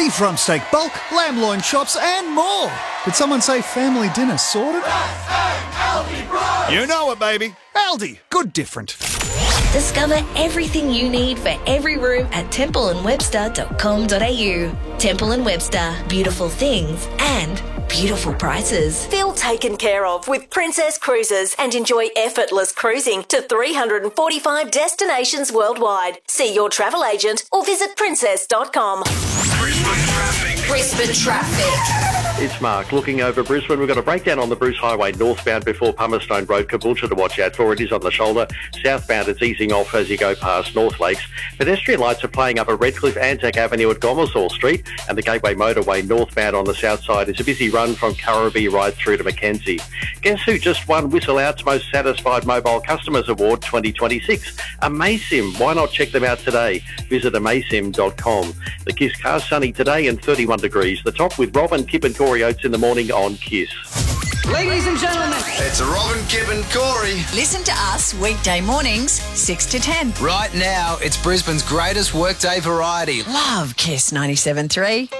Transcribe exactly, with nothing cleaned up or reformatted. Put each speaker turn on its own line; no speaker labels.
beef rump steak, bulk, lamb loin chops and more. Did someone say family dinner sorted? You know it, baby. Aldi. Good different.
Discover everything you need for every room at temple and webster dot com dot a u. Temple and Webster. Beautiful things and beautiful prices.
Feel taken care of with Princess Cruises and enjoy effortless cruising to three hundred forty-five destinations worldwide. See your travel agent or visit princess dot com.
Brisbane traffic.
Brisbane traffic.
It's Mark looking over Brisbane. We've got a breakdown on the Bruce Highway northbound before Palmerstone Road, Caboolture to watch out for. It is on the shoulder. Southbound, it's easing off as you go past North Lakes. Pedestrian lights are playing up at Redcliffe, Anzac Avenue at Gomersall Street, and the Gateway Motorway northbound on the south side is a busy run from Currabee right through to Mackenzie. Guess who just won Whistle Out's Most Satisfied Mobile Customers Award twenty twenty-six? Amaysim. Why not check them out today? Visit amaysim dot com. The Kiss car sunny today and thirty-one degrees. The top with Robin, Kip and Corey Oates in the morning on Kiss.
Ladies and gentlemen,
It's Robin, Kip and Corey.
Listen to us weekday mornings, six to ten.
right now, it's Brisbane's greatest workday variety.
Love Kiss ninety-seven point three.